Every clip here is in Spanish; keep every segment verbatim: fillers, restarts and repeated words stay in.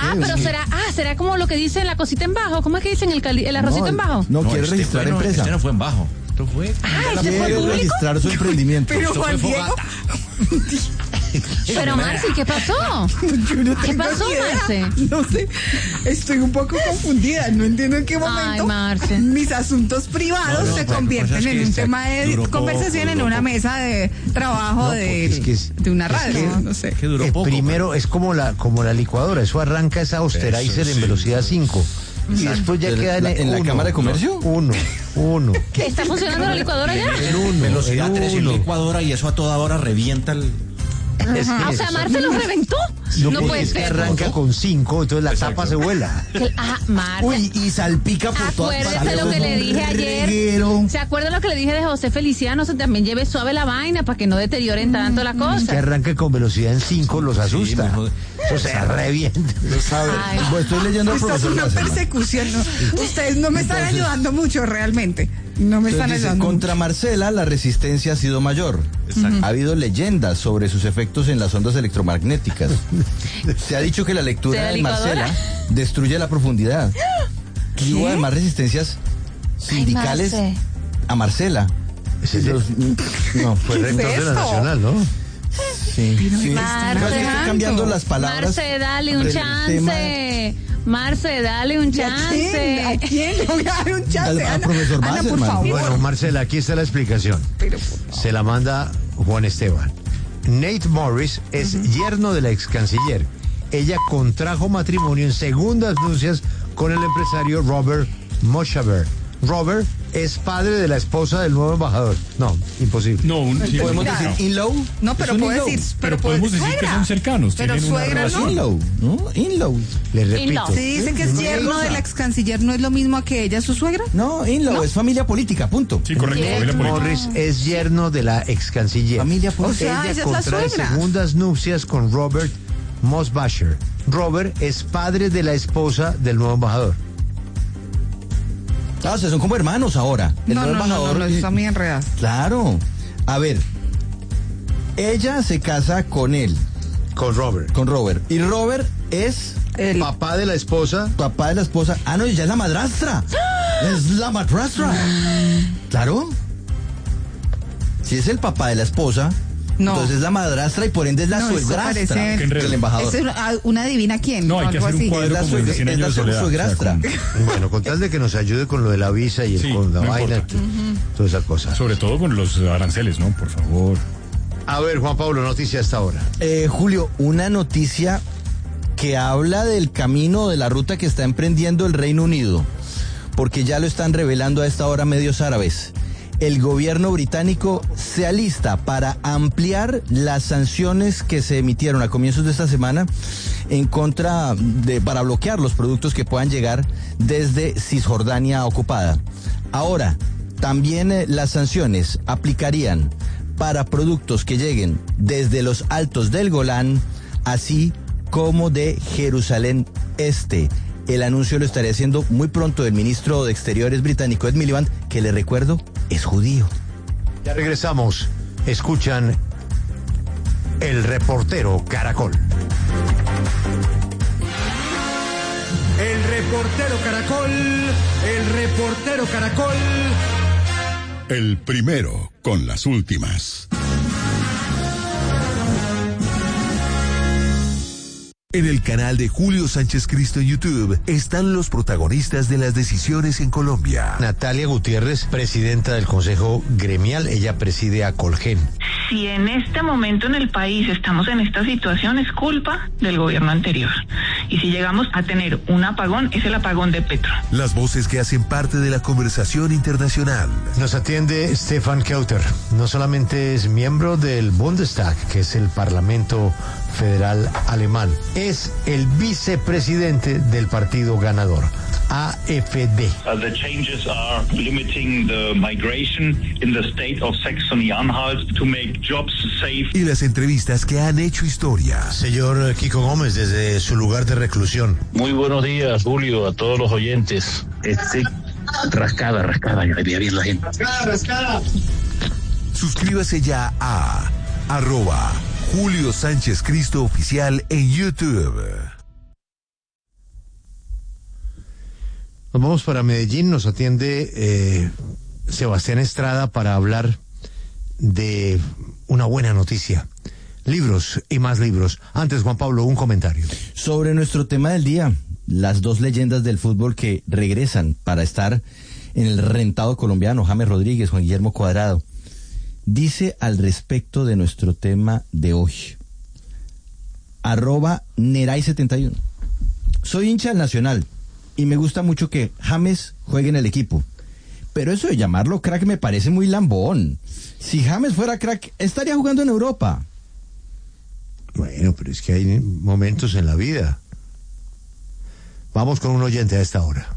Ah, pero sí. será, ah, será como lo que dicen la cosita en bajo. ¿Cómo es que dicen el, cali, el arrocito no, en bajo? No, No, quiere este registrar fue, no, empresa. este no fue en bajo. Esto fue. Ah, ¿ese fue Quiere público? registrar su emprendimiento. Pero Esto Juan fue Diego, fogata. Pero Marce, ¿qué pasó? yo no ¿Qué tengo pasó, ni idea. Marce? No sé, estoy un poco confundida. No entiendo en qué Ay, momento Marce. mis asuntos privados No, no, se pero convierten pasa es en que un está- tema de duró conversación poco, en duró una poco. mesa de trabajo No, de, porque es que es- de una radio. que- no sé. Que duró Eh, poco. primero es como la como la licuadora, eso arranca esa Austerizer Eso en sí. velocidad cinco y después ya ¿En queda la- en la uno, Cámara de Comercio? Uno, uno. ¿Está funcionando la licuadora ya? En uno, Velocidad en tres en uno. licuadora y eso a toda hora revienta el. Es que Ah, o sea, eso- Marce lo reventó. no, No porque puede es que ser. arranca con cinco, entonces la Exacto. tapa se vuela. Que- Ah, Marce. Uy, y salpica por todas Acuérdese partes. lo que le dije ayer. Reguero. ¿Se acuerdan lo que le dije de José Feliciano? O sea, también lleve suave la vaina para que no deterioren tanto la Que cosa. arranca con velocidad en cinco los asusta. me jode. Eso se revienta. Lo sabe. Ay. Bueno, estoy leyendo al Esta es profesor una Wasserman. persecución. ¿no? Ustedes no me están Entonces- ayudando mucho realmente. No me están Entonces dice, ayudando contra Marcela la resistencia ha sido mayor. Exacto. Ha habido leyendas sobre sus efectos en las ondas electromagnéticas. Se ha dicho que la lectura ¿De la de licuadora? Marcela destruye la profundidad. Y hubo además resistencias sindicales Marce. a Marcela. Ese Los- no, fue ¿Qué rector es de la esto? Nacional, ¿no? sí, sí. Marce. Pero es que estoy cambiando las palabras. Marce, dale un del tema. chance. Marce, dale un ¿Y a quién? ¿A chance. quién? Le voy a dar un chance. Al- al Ana, profesor Ana, por Wasserman. favor. Bueno, Marcela, aquí está la explicación. Pero, por favor. Se la manda Juan Esteban. Nate Morris es yerno de la ex canciller. Ella contrajo matrimonio en segundas nupcias con el empresario Robert Moshaver. Robert es padre de la esposa del nuevo embajador. No, imposible. No, un, sí, ¿Podemos no, decir in-law? No, pero ¿Es un puedo in-law? decir, pero pero puedo podemos decir suegra. que son cercanos, Pero tienen una suegra no. In-law, ¿no? In-law. Le repito. In-law. Si dicen que es No, yerno cosa. de la ex canciller, ¿no es lo mismo que ella su suegra? No, in-law, es familia política, punto. Sí, correcto, Sí. familia política. Morris es yerno de la ex canciller. Familia O política. sea, Ella ella es la contrae suegra. segundas nupcias con Robert Mosbacher. Robert es padre de la esposa del nuevo embajador. Ah, o sea, son como hermanos ahora. El No, nuevo no, no, no, embajador. no, está muy enredado. Claro. A ver, ella se casa con él, Con Robert. con Robert. Y Robert es El- Papá de la esposa. papá de la esposa. Ah, no, ya es la madrastra. Es la madrastra. Claro. Si es el papá de la esposa, No. entonces es la madrastra y por ende es la No, eso suegrastra parece- Qué enredo. del embajador. Es una, una adivina quién. No, hay o que algo hacer un así. cuadro Es la como el de suegra- cien es años la de soledad. suegrastra. O sea, como- Bueno, con tal de que nos ayude con lo de la visa y el, Sí, con la no vaina, importa. toda esa cosa. sobre todo con los aranceles, ¿no? Por favor. A ver, Juan Pablo, noticia hasta ahora. Eh, Julio, una noticia que habla del camino, de la ruta que está emprendiendo el Reino Unido, porque ya lo están revelando a esta hora medios árabes. El gobierno británico se alista para ampliar las sanciones que se emitieron a comienzos de esta semana en contra de, para bloquear los productos que puedan llegar desde Cisjordania ocupada. Ahora, también eh, las sanciones aplicarían para productos que lleguen desde los altos del Golán, así como de Jerusalén Este. El anuncio lo estaría haciendo muy pronto el ministro de Exteriores británico Ed Miliband, que le recuerdo, es judío. Ya regresamos. Escuchan El Reportero Caracol. El reportero Caracol, el reportero Caracol. El primero con las últimas. En el canal de Julio Sánchez Cristo en YouTube están los protagonistas de las decisiones en Colombia. Natalia Gutiérrez, presidenta del Consejo Gremial, ella preside a Colgen. Si en este momento en el país estamos en esta situación, es culpa del gobierno anterior. Y si llegamos a tener un apagón, es el apagón de Petro. Las voces que hacen parte de la conversación internacional. Nos atiende Stefan Kauter. No solamente es miembro del Bundestag, que es el Parlamento Federal Alemán, es el vicepresidente del partido ganador, A F D. Uh, the changes are limiting the migration in the state of Saxony-Anhalt to make jobs safe. Y las entrevistas que han hecho historia. Señor Kiko Gómez, desde su lugar de reclusión. Muy buenos días, Julio, a todos los oyentes. Este, rascada, rascada, ya veía bien la gente. Rascada, rascada. Suscríbase ya a arroba Julio Sánchez Cristo Oficial en YouTube. Nos vamos para Medellín, nos atiende eh, Sebastián Estrada para hablar de una buena noticia. Libros y más libros. Antes, Juan Pablo, un comentario. Sobre nuestro tema del día, las dos leyendas del fútbol que regresan para estar en el rentado colombiano, James Rodríguez, Juan Guillermo Cuadrado. Dice al respecto de nuestro tema de hoy, arroba Neray setenta y uno. Soy hincha del Nacional y me gusta mucho que James juegue en el equipo. Pero eso de llamarlo crack me parece muy lambón. Si James fuera crack, estaría jugando en Europa. Bueno, pero es que hay momentos en la vida. Vamos con un oyente a esta hora.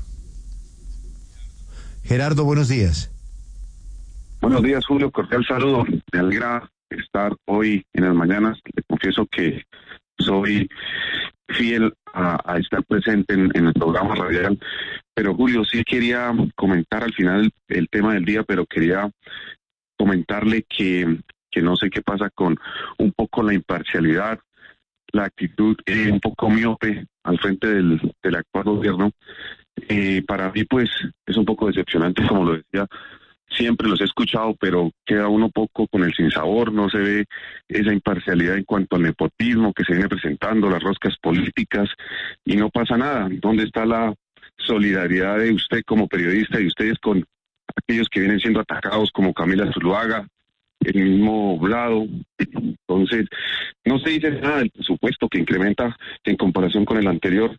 Gerardo, buenos días. Buenos días, Julio. Cordial saludo. Me alegra estar hoy en las mañanas. Le confieso que soy fiel a, a estar presente en, en el programa radial. Pero, Julio, sí quería comentar al final el, el tema del día, pero quería comentarle que, que no sé qué pasa con un poco la imparcialidad, la actitud eh, un poco miope al frente del, del actual gobierno. Eh, para mí, pues, es un poco decepcionante, como lo decía. Siempre los he escuchado, pero queda uno poco con el sinsabor, no se ve esa imparcialidad en cuanto al nepotismo que se viene presentando, las roscas políticas, y no pasa nada. ¿Dónde está la solidaridad de usted como periodista y ustedes con aquellos que vienen siendo atacados como Camila Zuluaga, el mismo Vlado? Entonces, no se dice nada del presupuesto que incrementa en comparación con el anterior.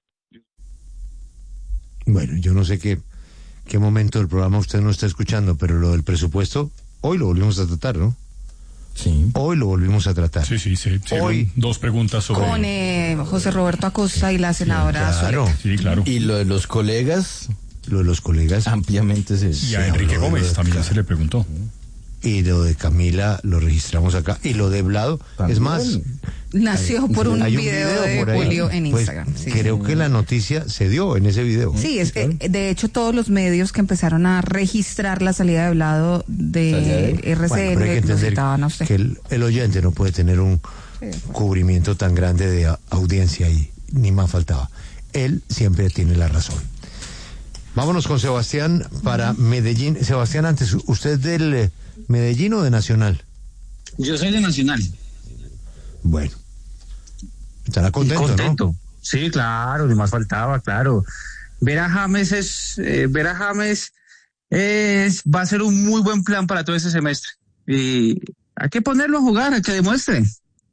Bueno, yo no sé qué... qué momento del programa usted no está escuchando, pero lo del presupuesto, hoy lo volvimos a tratar, ¿no? Sí. Hoy lo volvimos a tratar. Sí, sí, sí. sí hoy. Dos preguntas sobre... Con eh, José Roberto Acosta y la senadora sí, claro. Zuleta. Sí, claro. Y lo de los colegas, Lo de los colegas. ampliamente se... Y a Enrique habló de Gómez lo de- también claro. se le preguntó. Y lo de Camila lo registramos acá. Y lo de Vlado, También. es más... Nació por un, hay video, de por ahí. Julio en Pues, Instagram. Sí. creo que la noticia se dio en ese video. Sí, es, eh, de hecho todos los medios que empezaron a registrar la salida de Vlado de R C N Bueno, pero hay que lo entender citaban a usted. que el, el oyente no puede tener un cubrimiento tan grande de a- audiencia y ni más faltaba. Él siempre tiene la razón. Vámonos con Sebastián para Medellín. Sebastián, antes, ¿usted es del eh, Medellín o de Nacional? Yo soy de Nacional. Bueno. Estará contento, contento. ¿no? Sí, claro, ni más faltaba, claro. Ver a James es, eh, ver a James es, va a ser un muy buen plan para todo este semestre. Y hay que ponerlo a jugar, hay que demuestre.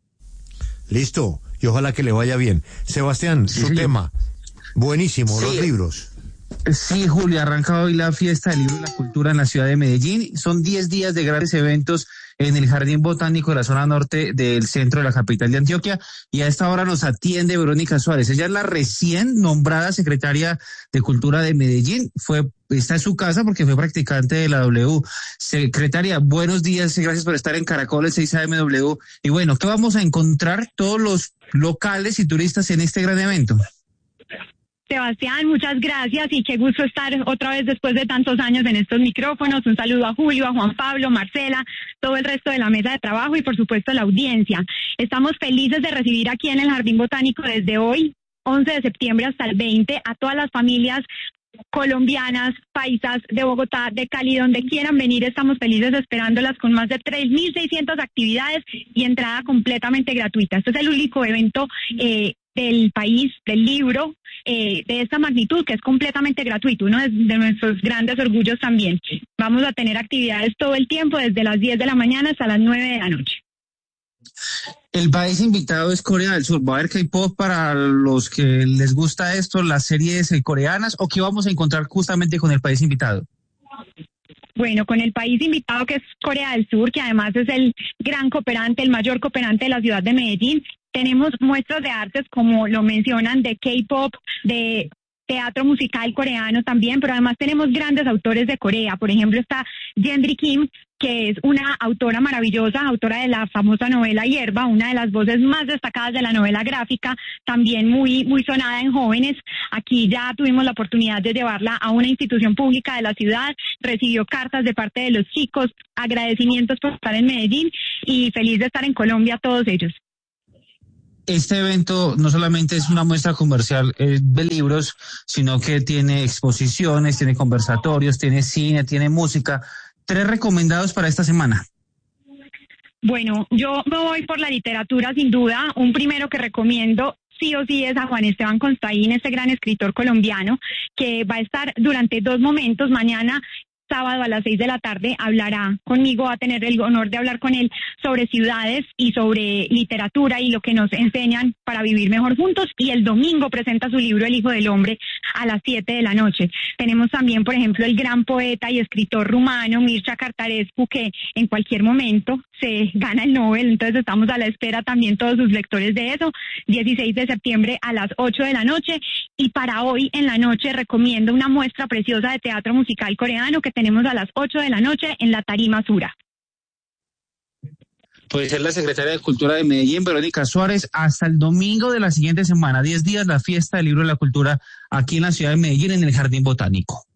Listo. Y ojalá que le vaya bien. Sebastián, Sí, su señor. tema. Buenísimo, Sí. los libros. Sí, Julio, arranca hoy la fiesta del libro y la cultura en la ciudad de Medellín. Son diez días de grandes eventos en el Jardín Botánico de la zona norte del centro de la capital de Antioquia. Y a esta hora nos atiende Verónica Suárez. Ella es la recién nombrada secretaria de Cultura de Medellín. Fue, está en su casa porque fue practicante de la W. Secretaria, buenos días y gracias por estar en Caracol, el seis A M W. Y bueno, ¿qué vamos a encontrar todos los locales y turistas en este gran evento? Sebastián, muchas gracias y qué gusto estar otra vez después de tantos años en estos micrófonos. Un saludo a Julio, a Juan Pablo, Marcela, todo el resto de la mesa de trabajo y por supuesto la audiencia. Estamos felices de recibir aquí en el Jardín Botánico desde hoy, once de septiembre hasta el veinte, a todas las familias colombianas, paisas de Bogotá, de Cali, donde quieran venir. Estamos felices esperándolas con más de tres mil seiscientas actividades y entrada completamente gratuita. Este es el único evento eh, del país, del libro, eh, de esta magnitud, que es completamente gratuito, uno de, de nuestros grandes orgullos también. Vamos a tener actividades todo el tiempo, desde las diez de la mañana hasta las nueve de la noche. El país invitado es Corea del Sur. ¿Va a haber K-pop para los que les gusta esto, las series eh, coreanas, o qué vamos a encontrar justamente con el país invitado? Bueno, con el país invitado, que es Corea del Sur, que además es el gran cooperante, el mayor cooperante de la ciudad de Medellín, tenemos muestras de artes, como lo mencionan, de K-pop, de teatro musical coreano también, pero además tenemos grandes autores de Corea. Por ejemplo, está Gendry Kim, que es una autora maravillosa, autora de la famosa novela Hierba, una de las voces más destacadas de la novela gráfica, también muy, muy sonada en jóvenes. Aquí ya tuvimos la oportunidad de llevarla a una institución pública de la ciudad, recibió cartas de parte de los chicos, agradecimientos por estar en Medellín y feliz de estar en Colombia todos ellos. este evento no solamente es una muestra comercial eh, de libros, sino que tiene exposiciones, tiene conversatorios, tiene cine, tiene música. Tres recomendados para esta semana. Bueno, yo me voy por la literatura sin duda. Un primero que recomiendo sí o sí es a Juan Esteban Constaín, este gran escritor colombiano, que va a estar durante dos momentos. Mañana, sábado a las seis de la tarde, hablará conmigo, va a tener el honor de hablar con él sobre ciudades y sobre literatura y lo que nos enseñan para vivir mejor juntos. Y el domingo presenta su libro El Hijo del Hombre a las siete de la noche. Tenemos también, por ejemplo, el gran poeta y escritor rumano Mircea Cartarescu, que en cualquier momento se gana el Nobel, entonces estamos a la espera también todos sus lectores de eso. dieciséis de septiembre a las ocho de la noche. Y para hoy en la noche recomiendo una muestra preciosa de teatro musical coreano que tenemos a las ocho de la noche en la Tarima Sura. Puede ser la secretaria de Cultura de Medellín, Verónica Suárez, hasta el domingo de la siguiente semana, diez días, la fiesta del libro de la cultura aquí en la ciudad de Medellín, en el Jardín Botánico.